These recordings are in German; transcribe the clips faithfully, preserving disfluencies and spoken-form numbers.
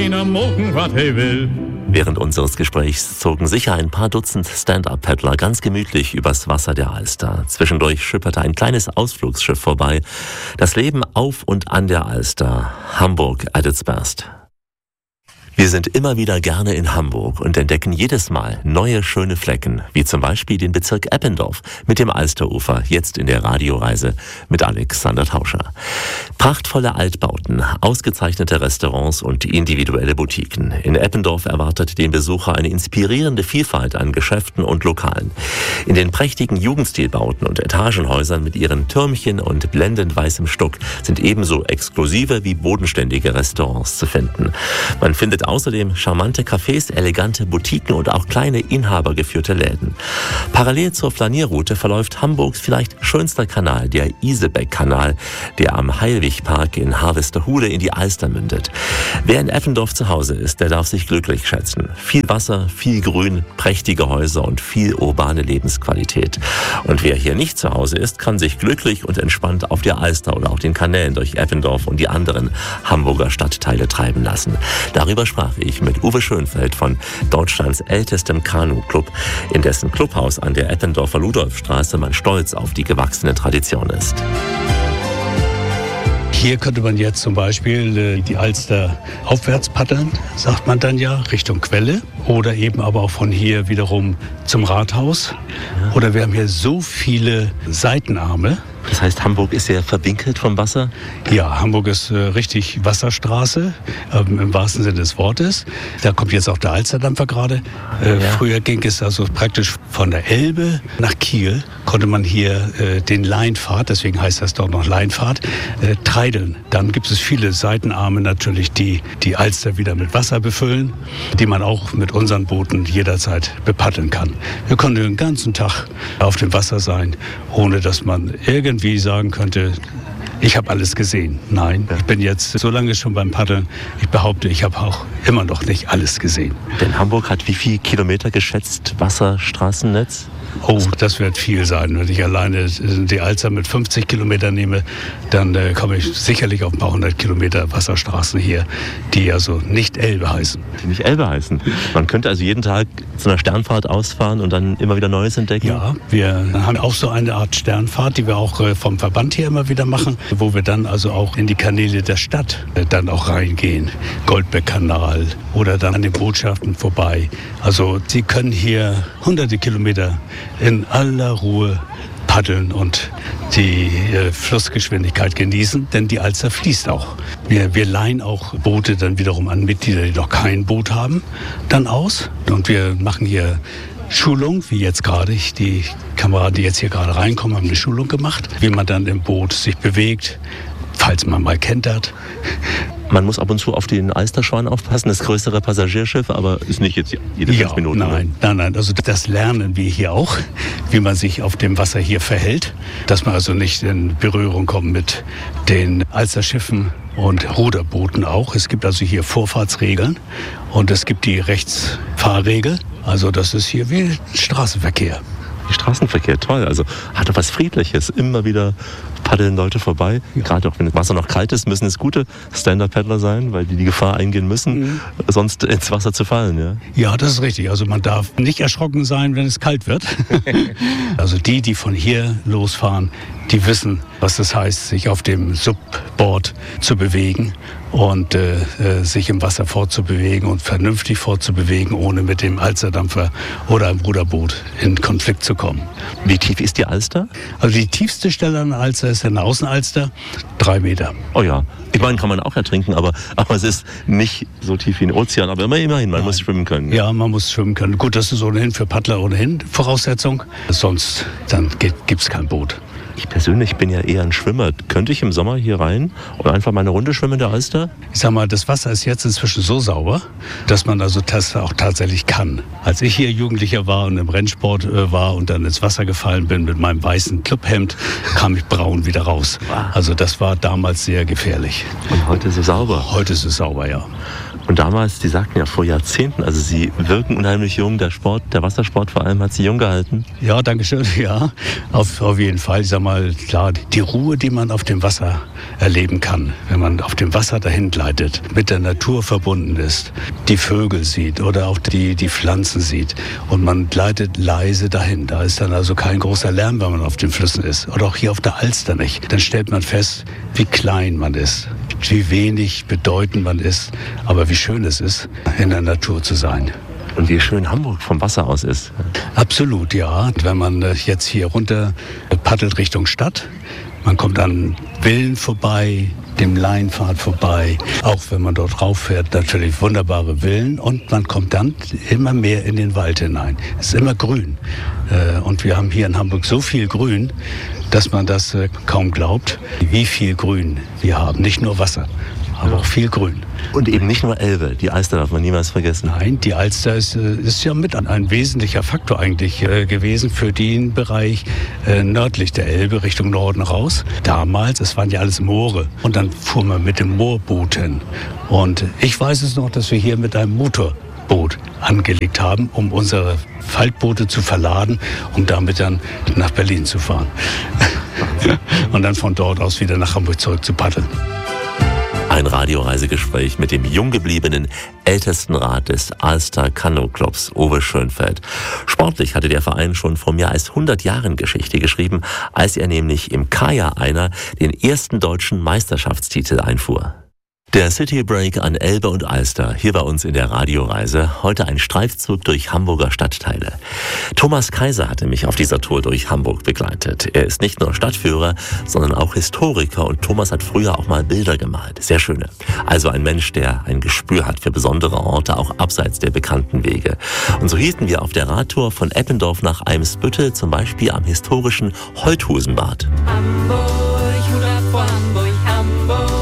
Während unseres Gesprächs zogen sicher ein paar Dutzend Stand-Up-Paddler ganz gemütlich übers Wasser der Alster. Zwischendurch schipperte ein kleines Ausflugsschiff vorbei. Das Leben auf und an der Alster. Hamburg at its best. Wir sind immer wieder gerne in Hamburg und entdecken jedes Mal neue schöne Flecken, wie zum Beispiel den Bezirk Eppendorf mit dem Alsterufer, jetzt in der Radioreise mit Alexander Tauscher. Prachtvolle Altbauten, ausgezeichnete Restaurants und individuelle Boutiquen. In Eppendorf erwartet den Besucher eine inspirierende Vielfalt an Geschäften und Lokalen. In den prächtigen Jugendstilbauten und Etagenhäusern mit ihren Türmchen und blendend weißem Stuck sind ebenso exklusive wie bodenständige Restaurants zu finden. Man findet außerdem charmante Cafés, elegante Boutiquen und auch kleine inhabergeführte Läden. Parallel zur Flanierroute verläuft Hamburgs vielleicht schönster Kanal, der Isebeck-Kanal, der am Heilwigpark in Harvesterhude in die Alster mündet. Wer in Eppendorf zu Hause ist, der darf sich glücklich schätzen. Viel Wasser, viel Grün, prächtige Häuser und viel urbane Lebensqualität. Und wer hier nicht zu Hause ist, kann sich glücklich und entspannt auf der Alster oder auch den Kanälen durch Eppendorf und die anderen Hamburger Stadtteile treiben lassen. Darüber sprach ich mit Uwe Schönfeld von Deutschlands ältestem Kanu-Club, in dessen Clubhaus an der Eppendorfer Ludolfstraße man stolz auf die gewachsene Tradition ist. Hier könnte man jetzt zum Beispiel die Alster aufwärts paddeln, sagt man dann ja, Richtung Quelle. Oder eben aber auch von hier wiederum zum Rathaus. Ja. Oder wir haben hier so viele Seitenarme. Das heißt, Hamburg ist sehr verwinkelt vom Wasser? Ja, Hamburg ist äh, richtig Wasserstraße, ähm, im wahrsten Sinne des Wortes. Da kommt jetzt auch der Alsterdampfer gerade. Äh, ja. Früher ging es also praktisch von der Elbe nach Kiel, konnte man hier äh, den Leinpfad, deswegen heißt das dort noch Leinpfad, äh, treideln. Dann gibt es viele Seitenarme natürlich, die die Alster wieder mit Wasser befüllen, die man auch mit unseren Booten jederzeit bepaddeln kann. Wir konnten den ganzen Tag auf dem Wasser sein, ohne dass man irgendwie sagen könnte, ich habe alles gesehen. Nein, ich bin jetzt so lange schon beim Paddeln. Ich behaupte, ich habe auch immer noch nicht alles gesehen. Denn Hamburg hat wie viele Kilometer geschätzt Wasserstraßennetz? Oh, das wird viel sein. Wenn ich alleine die Alster mit fünfzig Kilometern nehme, dann äh, komme ich sicherlich auf ein paar hundert Kilometer Wasserstraßen hier, die also nicht Elbe heißen. Die nicht Elbe heißen. Man könnte also jeden Tag zu einer Sternfahrt ausfahren und dann immer wieder Neues entdecken? Ja, wir haben auch so eine Art Sternfahrt, die wir auch äh, vom Verband hier immer wieder machen, wo wir dann also auch in die Kanäle der Stadt äh, dann auch reingehen. Goldbeck-Kanal oder dann an den Botschaften vorbei. Also Sie können hier hunderte Kilometer in aller Ruhe paddeln und die äh, Flussgeschwindigkeit genießen, denn die Alster fließt auch. Wir, wir leihen auch Boote dann wiederum an Mitglieder, die noch kein Boot haben, dann aus. Und wir machen hier Schulung, wie jetzt gerade. Die Kameraden, die jetzt hier gerade reinkommen, haben eine Schulung gemacht, wie man dann im Boot sich bewegt, falls man mal kentert. Man muss ab und zu auf den Alsterschwan aufpassen, das größere Passagierschiff, aber ist nicht jetzt jede ja, fünf Minuten. Nein, nein, nein. Also das lernen wir hier auch, wie man sich auf dem Wasser hier verhält, dass man also nicht in Berührung kommt mit den Alsterschiffen und Ruderbooten auch. Es gibt also hier Vorfahrtsregeln und es gibt die Rechtsfahrregel. Also das ist hier wie Straßenverkehr. Straßenverkehr, toll. Also hat doch was Friedliches. Immer wieder paddeln Leute vorbei. Ja. Gerade auch wenn das Wasser noch kalt ist, müssen es gute Stand-Up-Paddler sein, weil die die Gefahr eingehen müssen, mhm. sonst ins Wasser zu fallen. Ja? Ja, das ist richtig. Also man darf nicht erschrocken sein, wenn es kalt wird. Also die, die von hier losfahren, die wissen, was das heißt, sich auf dem Subboard zu bewegen und äh, sich im Wasser fortzubewegen und vernünftig fortzubewegen, ohne mit dem Alsterdampfer oder einem Ruderboot in Konflikt zu kommen. Wie tief ist die Alster? Also die tiefste Stelle an der Alster ist in der Außenalster, drei Meter. Oh ja, ich meine, kann man auch ertrinken, aber, aber es ist nicht so tief wie ein Ozean. Aber immerhin, man Nein. muss schwimmen können. Ja, man muss schwimmen können. Gut, das ist ohnehin für Paddler ohnehin Voraussetzung. Sonst dann gibt es kein Boot. Ich persönlich bin ja eher ein Schwimmer. Könnte ich im Sommer hier rein und einfach mal eine Runde schwimmen in der Alster? Ich sag mal, das Wasser ist jetzt inzwischen so sauber, dass man also das auch tatsächlich kann. Als ich hier Jugendlicher war und im Rennsport äh, war und dann ins Wasser gefallen bin mit meinem weißen Clubhemd, kam ich braun wieder raus. Also das war damals sehr gefährlich. Und heute ist es sauber? Heute ist es sauber, ja. Und damals, die sagten ja vor Jahrzehnten, also Sie wirken unheimlich jung, der Sport, der Wassersport vor allem hat Sie jung gehalten. Ja, danke schön, ja, auf, auf jeden Fall. Ich sag mal, klar, die Ruhe, die man auf dem Wasser erleben kann, wenn man auf dem Wasser dahin gleitet, mit der Natur verbunden ist, die Vögel sieht oder auch die, die Pflanzen sieht und man gleitet leise dahin. Da ist dann also kein großer Lärm, wenn man auf den Flüssen ist. Oder auch hier auf der Alster nicht. Dann stellt man fest, wie klein man ist, wie wenig bedeutend man ist, aber wie schön es ist, in der Natur zu sein. Und wie schön Hamburg vom Wasser aus ist. Absolut, ja. Wenn man jetzt hier runter paddelt Richtung Stadt, man kommt an Villen vorbei, dem Leinpfad vorbei. Auch wenn man dort rauffährt, natürlich wunderbare Villen. Und man kommt dann immer mehr in den Wald hinein. Es ist immer grün. Und wir haben hier in Hamburg so viel Grün, dass man das kaum glaubt, wie viel Grün wir haben. Nicht nur Wasser, aber auch viel Grün. Und eben nicht nur Elbe, die Alster darf man niemals vergessen. Nein, die Alster ist, ist ja mit ein wesentlicher Faktor eigentlich äh, gewesen für den Bereich äh, nördlich der Elbe Richtung Norden raus. Damals, es waren ja alles Moore und dann fuhr man mit dem Moorboot hin. Und ich weiß es noch, dass wir hier mit einem Motorboot angelegt haben, um unsere Faltboote zu verladen, um damit dann nach Berlin zu fahren. Und dann von dort aus wieder nach Hamburg zurück zu paddeln. Ein Radioreisegespräch mit dem jung gebliebenen Ältestenrat des Alster Kanu-Clubs, Uwe Schönfeld. Sportlich hatte der Verein schon vor mehr als hundert Jahren Geschichte geschrieben, als er nämlich im Kajak-Einer den ersten deutschen Meisterschaftstitel einfuhr. Der City Break an Elbe und Alster, hier bei uns in der Radioreise. Heute ein Streifzug durch Hamburger Stadtteile. Thomas Kaiser hatte mich auf dieser Tour durch Hamburg begleitet. Er ist nicht nur Stadtführer, sondern auch Historiker und Thomas hat früher auch mal Bilder gemalt. Sehr schöne. Also ein Mensch, der ein Gespür hat für besondere Orte, auch abseits der bekannten Wege. Und so hielten wir auf der Radtour von Eppendorf nach Eimsbüttel, zum Beispiel am historischen Holthusenbad. Hamburg, Hurra vor Hamburg, Hamburg.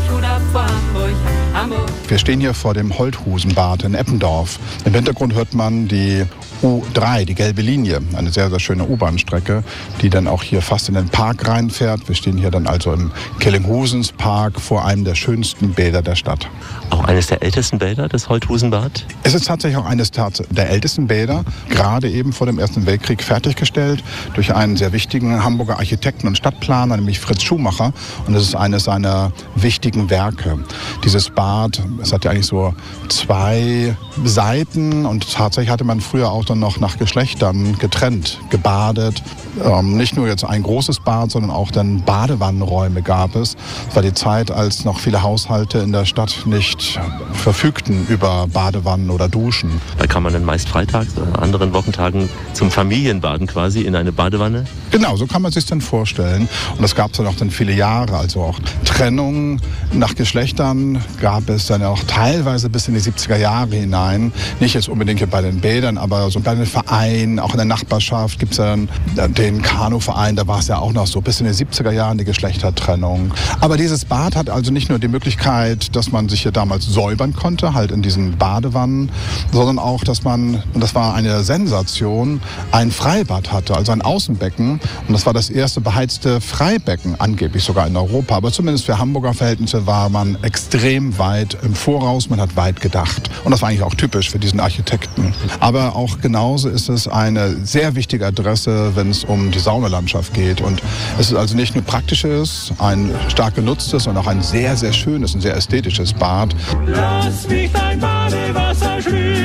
Wir stehen hier vor dem Holthusenbad in Eppendorf. Im Hintergrund hört man die U drei, die gelbe Linie, eine sehr, sehr schöne U-Bahn-Strecke, die dann auch hier fast in den Park reinfährt. Wir stehen hier dann also im Kellinghusenspark vor einem der schönsten Bäder der Stadt. Auch eines der ältesten Bäder, das Holthusenbad? Es ist tatsächlich auch eines der ältesten Bäder, gerade eben vor dem Ersten Weltkrieg fertiggestellt durch einen sehr wichtigen Hamburger Architekten und Stadtplaner, nämlich Fritz Schumacher. Und das ist eines seiner wichtigen Werke. Dieses Bad, es hat ja eigentlich so zwei Seiten und tatsächlich hatte man früher auch dann noch nach Geschlechtern getrennt, gebadet. Ähm, nicht nur jetzt ein großes Bad, sondern auch dann Badewannenräume gab es. Es war die Zeit, als noch viele Haushalte in der Stadt nicht verfügten über Badewannen oder Duschen. Da kann man dann meist freitags oder an anderen Wochentagen zum Familienbaden quasi in eine Badewanne? Genau, so kann man sich dann vorstellen. Und das gab es dann auch dann viele Jahre. Also auch Trennung nach Geschlechtern gab es dann auch teilweise bis in die siebziger Jahre hinein. Nicht jetzt unbedingt hier bei den Bädern, aber so bei den Vereinen, auch in der Nachbarschaft gibt es dann den Kanuverein, da war es ja auch noch so bis in den siebziger Jahren die Geschlechtertrennung. Aber dieses Bad hat also nicht nur die Möglichkeit, dass man sich hier damals säubern konnte, halt in diesen Badewannen, sondern auch, dass man, und das war eine Sensation, ein Freibad hatte, also ein Außenbecken. Und das war das erste beheizte Freibecken, angeblich sogar in Europa. Aber zumindest für Hamburger Verhältnisse war man extrem weit im Voraus, man hat weit gedacht. Und das war eigentlich auch typisch für diesen Architekten. Aber auch genauso ist es eine sehr wichtige Adresse, wenn es um die Saunalandschaft geht. Und es ist also nicht nur praktisches, ein stark genutztes und auch ein sehr, sehr schönes und sehr ästhetisches Bad. Lass mich dein Badewasser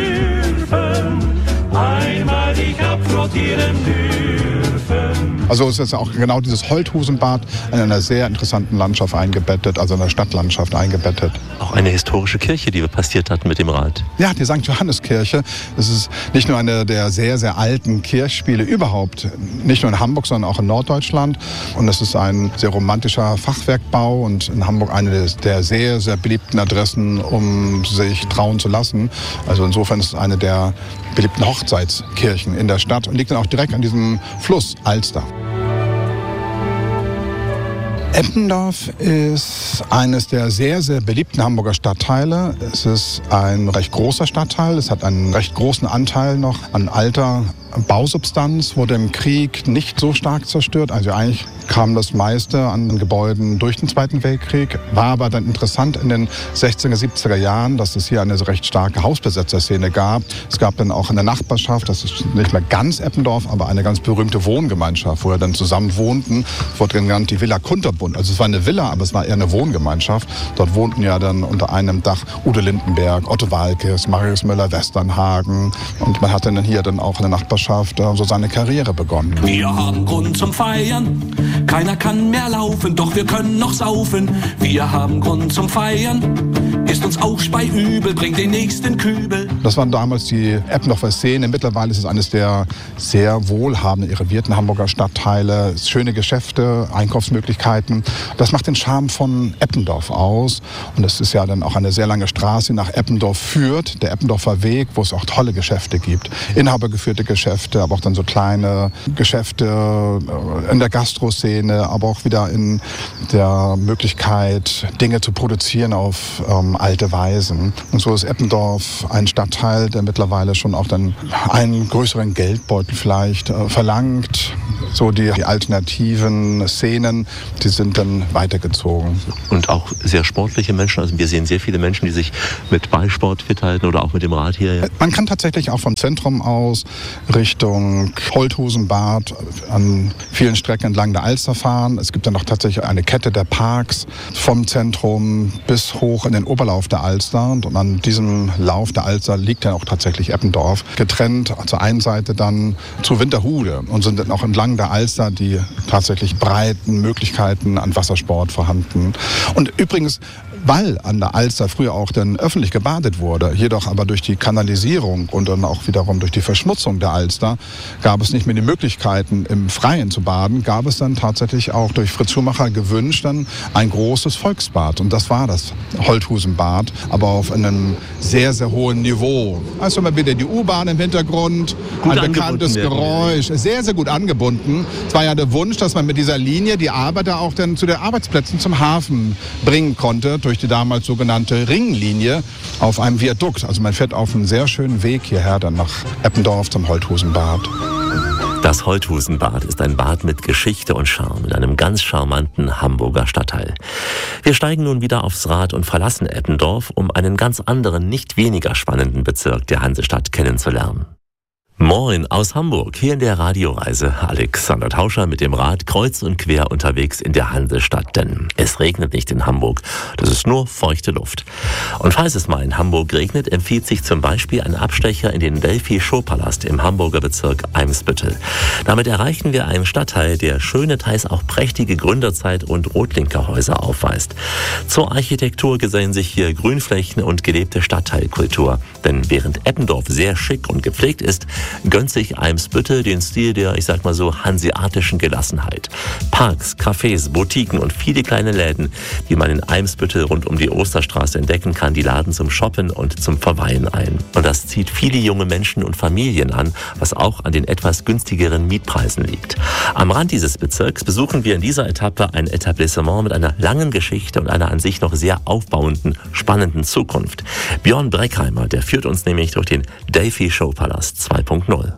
schlürfen, einmal dich abflottieren dürfen. Also es ist auch genau dieses Holthusenbad in einer sehr interessanten Landschaft eingebettet, also in der Stadtlandschaft eingebettet. Auch eine historische Kirche, die wir passiert hatten mit dem Rad. Ja, die Sankt Johanneskirche. Das ist nicht nur eine der sehr, sehr alten Kirchspiele überhaupt, nicht nur in Hamburg, sondern auch in Norddeutschland. Und das ist ein sehr romantischer Fachwerkbau und in Hamburg eine der sehr, sehr beliebten Adressen, um sich trauen zu lassen. Also insofern ist es eine der beliebten Hochzeitskirchen in der Stadt und liegt dann auch direkt an diesem Fluss Alster. Eppendorf ist eines der sehr, sehr beliebten Hamburger Stadtteile. Es ist ein recht großer Stadtteil. Es hat einen recht großen Anteil noch an alter Bausubstanz, wurde im Krieg nicht so stark zerstört. Also eigentlich kam das meiste an Gebäuden durch den Zweiten Weltkrieg. War aber dann interessant in den sechziger, siebziger Jahren, dass es hier eine recht starke Hausbesetzerszene gab. Es gab dann auch in der Nachbarschaft, das ist nicht mehr ganz Eppendorf, aber eine ganz berühmte Wohngemeinschaft, wo wir dann zusammen wohnten. Es wurde genannt die Villa Kunterbund. Also es war eine Villa, aber es war eher eine Wohngemeinschaft. Dort wohnten ja dann unter einem Dach Udo Lindenberg, Otto Waalkes, Marius Müller-Westernhagen. Und man hat dann hier dann auch in der Nachbarschaft so seine Karriere begonnen. Wir haben Grund zum Feiern, keiner kann mehr laufen, doch wir können noch saufen. Wir haben Grund zum Feiern, ist uns auch speiübel, bringt den nächsten Kübel. Das waren damals die Eppendorfer Szene. Mittlerweile ist es eines der sehr wohlhabenden, irrigierten Hamburger Stadtteile. Schöne Geschäfte, Einkaufsmöglichkeiten. Das macht den Charme von Eppendorf aus. Und es ist ja dann auch eine sehr lange Straße, die nach Eppendorf führt, der Eppendorfer Weg, wo es auch tolle Geschäfte gibt. Inhabergeführte Geschäfte, aber auch dann so kleine Geschäfte in der Gastroszene, aber auch wieder in der Möglichkeit, Dinge zu produzieren auf ähm, alte Weisen. Und so ist Eppendorf ein Stadtteil, der mittlerweile schon auch dann einen größeren Geldbeutel vielleicht äh, verlangt. So die, die alternativen Szenen, die sind dann weitergezogen. Und auch sehr sportliche Menschen. Also wir sehen sehr viele Menschen, die sich mit Ballsport fit halten oder auch mit dem Rad hier. Man kann tatsächlich auch vom Zentrum aus Richtung Holthusenbad an vielen Strecken entlang der Alster fahren. Es gibt dann noch tatsächlich eine Kette der Parks vom Zentrum bis hoch in den Oberlauf der Alster. Und an diesem Lauf der Alster liegt dann auch tatsächlich Eppendorf. Getrennt zur einen Seite dann zu Winterhude und sind dann auch entlang der Alster die tatsächlich breiten Möglichkeiten an Wassersport vorhanden. Und übrigens, weil an der Alster früher auch dann öffentlich gebadet wurde, jedoch aber durch die Kanalisierung und dann auch wiederum durch die Verschmutzung der Alster gab es nicht mehr die Möglichkeiten, im Freien zu baden, gab es dann tatsächlich auch durch Fritz Schumacher gewünscht dann ein großes Volksbad. Und das war das Holthusenbad, aber auf einem sehr, sehr hohen Niveau. Also immer wieder die U-Bahn im Hintergrund, gut ein bekanntes Geräusch, sehr, sehr gut angebunden. Es war ja der Wunsch, dass man mit dieser Linie die Arbeiter auch dann zu den Arbeitsplätzen zum Hafen bringen konnte, durch die damals sogenannte Ringlinie auf einem Viadukt. Also man fährt auf einem sehr schönen Weg hierher dann nach Eppendorf zum Holthusenbad. Das Holthusenbad ist ein Bad mit Geschichte und Charme in einem ganz charmanten Hamburger Stadtteil. Wir steigen nun wieder aufs Rad und verlassen Eppendorf, um einen ganz anderen, nicht weniger spannenden Bezirk der Hansestadt kennenzulernen. Moin aus Hamburg, hier in der Radioreise. Alexander Tauscher mit dem Rad kreuz und quer unterwegs in der Hansestadt, denn es regnet nicht in Hamburg, das ist nur feuchte Luft. Und falls es mal in Hamburg regnet, empfiehlt sich zum Beispiel ein Abstecher in den Delphi-Showpalast im Hamburger Bezirk Eimsbüttel. Damit erreichen wir einen Stadtteil, der schöne, teils auch prächtige Gründerzeit- und Rotlinkerhäuser aufweist. Zur Architektur gesellen sich hier Grünflächen und gelebte Stadtteilkultur. Denn während Eppendorf sehr schick und gepflegt ist, gönnt sich Eimsbüttel den Stil der, ich sag mal so, hanseatischen Gelassenheit. Parks, Cafés, Boutiquen und viele kleine Läden, die man in Eimsbüttel rund um die Osterstraße entdecken kann, die laden zum Shoppen und zum Verweilen ein. Und das zieht viele junge Menschen und Familien an, was auch an den etwas günstigeren Mietpreisen liegt. Am Rand dieses Bezirks besuchen wir in dieser Etappe ein Etablissement mit einer langen Geschichte und einer an sich noch sehr aufbauenden, spannenden Zukunft. Björn Breckheimer, der führt uns nämlich durch den Delphi-Showpalast zwei Punkt null.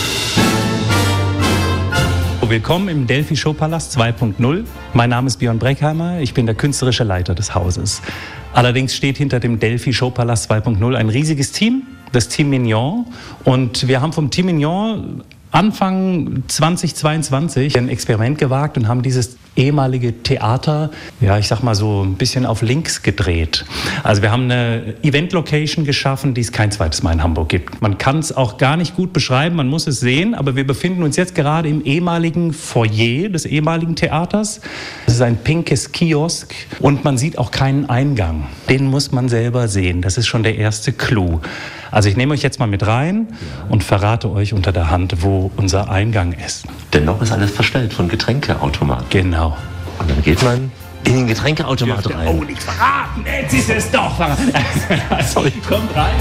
Willkommen im Delphi-Showpalast zwei Punkt null. Mein Name ist Björn Breckheimer, ich bin der künstlerische Leiter des Hauses. Allerdings steht hinter dem Delphi-Showpalast zwei Punkt null ein riesiges Team, das Team Mignon. Und wir haben vom Team Mignon Anfang zweitausendzweiundzwanzig ein Experiment gewagt und haben dieses ehemalige Theater, ja, ich sag mal so ein bisschen auf links gedreht. Also wir haben eine Event-Location geschaffen, die es kein zweites Mal in Hamburg gibt. Man kann es auch gar nicht gut beschreiben, man muss es sehen, aber wir befinden uns jetzt gerade im ehemaligen Foyer des ehemaligen Theaters. Es ist ein pinkes Kiosk und man sieht auch keinen Eingang. Den muss man selber sehen, das ist schon der erste Clou. Also ich nehme euch jetzt mal mit rein und verrate euch unter der Hand, wo unser Eingang ist. Denn noch ist alles verstellt von Getränkeautomaten. Genau. Und dann geht man in den Getränkeautomat rein. Oh, nichts verraten! Jetzt ist es doch verraten! Also, kommt rein!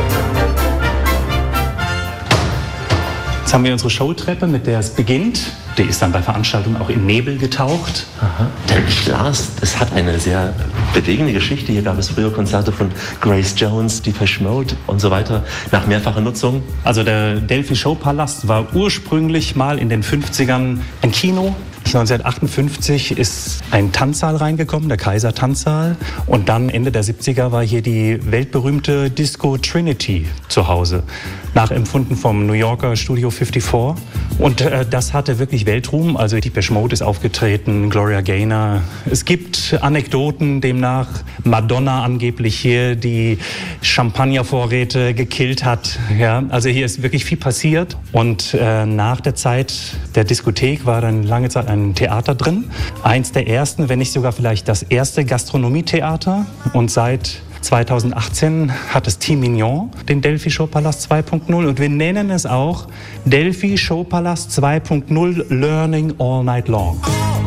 Jetzt haben wir unsere Showtreppe, mit der es beginnt. Die ist dann bei Veranstaltungen auch in Nebel getaucht. Aha. Denn ich las, es hat eine sehr bewegende Geschichte. Hier gab es früher Konzerte von Grace Jones, Depeche Mode und so weiter, nach mehrfacher Nutzung. Also der Delphi Showpalast war ursprünglich mal in den fünfzigern ein Kino. neunzehnhundertachtundfünfzig ist ein Tanzsaal reingekommen, der Kaiser Tanzsaal. Und dann Ende der siebziger war hier die weltberühmte Disco Trinity zu Hause, nachempfunden vom New Yorker Studio fünfundfünfzig. Und äh, das hatte wirklich Weltruhm. Also Depeche Mode ist aufgetreten, Gloria Gaynor. Es gibt Anekdoten, demnach Madonna angeblich hier die Champagnervorräte gekillt hat. Ja, also hier ist wirklich viel passiert. Und äh, nach der Zeit der Diskothek war dann lange Zeit ein Theater drin. Eins der ersten, wenn nicht sogar vielleicht das erste Gastronomietheater. Und seit zweitausendachtzehn hat das Team Mignon den Delphi Showpalast zwei Punkt null und wir nennen es auch Delphi Showpalast zwei Punkt null Learning All Night Long.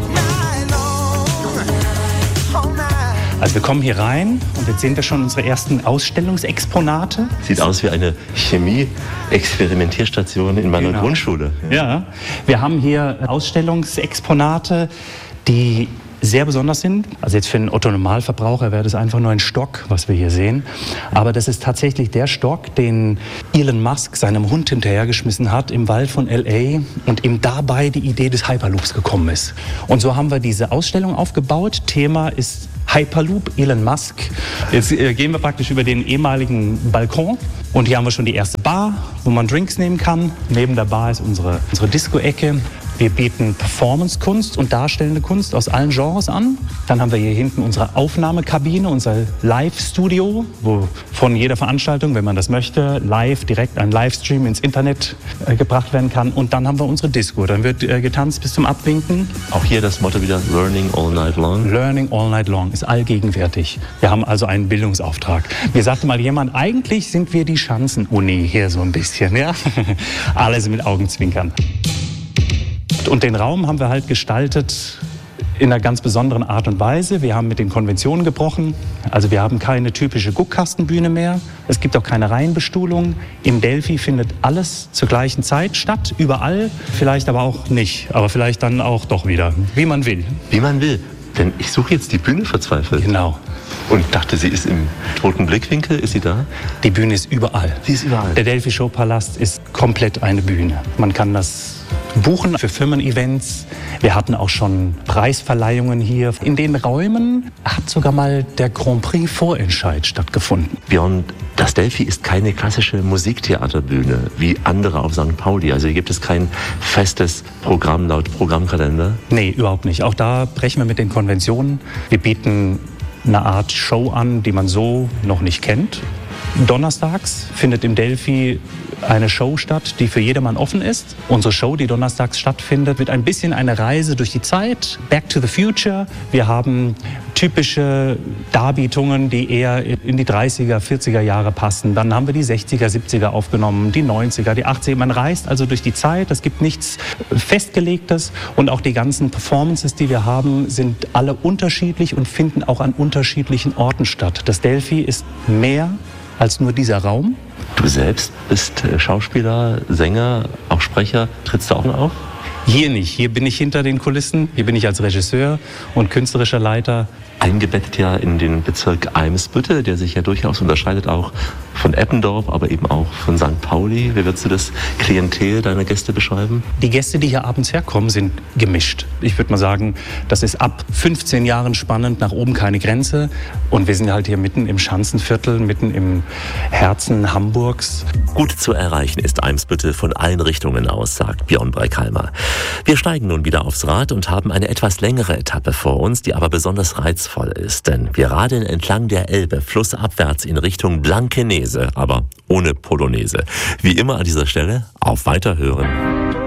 Also wir kommen hier rein und jetzt sehen wir schon unsere ersten Ausstellungsexponate. Sieht aus wie eine Chemie-Experimentierstation in meiner Genau. Grundschule. Ja, wir haben hier Ausstellungsexponate, die sehr besonders sind. Also jetzt für einen Otto-Normalverbraucher wäre das einfach nur ein Stock, was wir hier sehen. Aber das ist tatsächlich der Stock, den Elon Musk seinem Hund hinterhergeschmissen hat im Wald von L A und ihm dabei die Idee des Hyperloops gekommen ist. Und so haben wir diese Ausstellung aufgebaut. Thema ist Hyperloop, Elon Musk. Jetzt äh, gehen wir praktisch über den ehemaligen Balkon. Und hier haben wir schon die erste Bar, wo man Drinks nehmen kann. Neben der Bar ist unsere, unsere Disco-Ecke. Wir bieten Performance-Kunst und darstellende Kunst aus allen Genres an. Dann haben wir hier hinten unsere Aufnahmekabine, unser Live-Studio, wo von jeder Veranstaltung, wenn man das möchte, live direkt ein Livestream ins Internet äh, gebracht werden kann. Und dann haben wir unsere Disco. Dann wird äh, getanzt bis zum Abwinken. Auch hier das Motto wieder Learning All Night Long. Learning All Night Long ist allgegenwärtig. Wir haben also einen Bildungsauftrag. Mir sagte mal jemand, eigentlich sind wir die Schanzen-Uni hier so ein bisschen. Ja? Alles mit Augenzwinkern. Und den Raum haben wir halt gestaltet in einer ganz besonderen Art und Weise. Wir haben mit den Konventionen gebrochen. Also wir haben keine typische Guckkastenbühne mehr. Es gibt auch keine Reihenbestuhlung. Im Delphi findet alles zur gleichen Zeit statt, überall. Vielleicht aber auch nicht, aber vielleicht dann auch doch wieder, wie man will. Wie man will. Denn ich suche jetzt die Bühne verzweifelt. Genau. Und dachte, sie ist im toten Blickwinkel. Ist sie da? Die Bühne ist überall. Sie ist überall. Der Delphi Showpalast ist komplett eine Bühne. Man kann das buchen für Firmen-Events. Wir hatten auch schon Preisverleihungen hier. In den Räumen hat sogar mal der Grand Prix Vorentscheid stattgefunden. Björn, das Delphi ist keine klassische Musiktheaterbühne wie andere auf Sankt Pauli. Also hier gibt es kein festes Programm laut Programmkalender. Nee, überhaupt nicht. Auch da brechen wir mit den Konventionen. Wir bieten eine Art Show an, die man so noch nicht kennt. Donnerstags findet im Delphi eine Show statt, die für jedermann offen ist. Unsere Show, die donnerstags stattfindet, wird ein bisschen eine Reise durch die Zeit, Back to the Future. Wir haben typische Darbietungen, die eher in die dreißiger, vierziger Jahre passen. Dann haben wir die sechziger, siebziger aufgenommen, die neunziger, die achtziger. Man reist also durch die Zeit, es gibt nichts Festgelegtes und auch die ganzen Performances, die wir haben, sind alle unterschiedlich und finden auch an unterschiedlichen Orten statt. Das Delphi ist mehr als nur dieser Raum. Du selbst bist Schauspieler, Sänger, auch Sprecher. Trittst du auch noch auf? Hier nicht. Hier bin ich hinter den Kulissen. Hier bin ich als Regisseur und künstlerischer Leiter. Eingebettet ja in den Bezirk Eimsbüttel, der sich ja durchaus unterscheidet auch von Eppendorf, aber eben auch von Sankt Pauli. Wie würdest du das Klientel deiner Gäste beschreiben? Die Gäste, die hier abends herkommen, sind gemischt. Ich würde mal sagen, das ist ab fünfzehn Jahren spannend, nach oben keine Grenze. Und wir sind halt hier mitten im Schanzenviertel, mitten im Herzen Hamburgs. Gut zu erreichen ist Eimsbüttel von allen Richtungen aus, sagt Björn Breckheimer. Wir steigen nun wieder aufs Rad und haben eine etwas längere Etappe vor uns, die aber besonders reizvoll ist. Denn wir radeln entlang der Elbe flussabwärts in Richtung Blankenese, aber ohne Polonaise. Wie immer an dieser Stelle auf Weiterhören.